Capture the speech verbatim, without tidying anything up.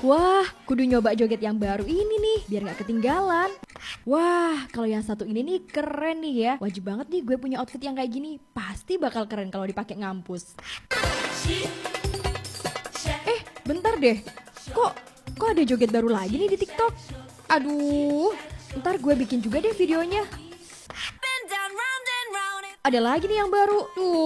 Wah, kudu nyoba joget yang baru ini nih, biar gak ketinggalan. Wah, kalau yang satu ini nih keren nih ya. Wajib banget nih gue punya outfit yang kayak gini. Pasti bakal keren kalau dipakai ngampus. Eh, bentar deh. Kok kok ada joget baru lagi nih di TikTok? Aduh, ntar gue bikin juga deh videonya. Ada lagi nih yang baru. Tuh.